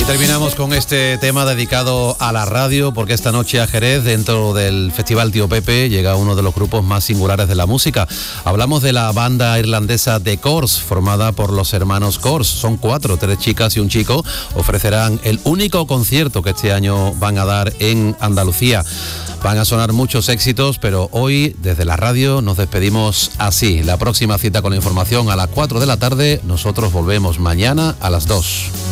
Terminamos con este tema dedicado a la radio, porque esta noche a Jerez, dentro del Festival Tío Pepe, llega uno de los grupos más singulares de la música. Hablamos de la banda irlandesa The Corrs, formada por los hermanos Corrs. Son 4, 3 chicas y un chico. Ofrecerán el único concierto que este año van a dar en Andalucía. Van a sonar muchos éxitos, pero hoy desde la radio nos despedimos así. La próxima cita con la información a las 4 de la tarde. Nosotros volvemos mañana a las 2.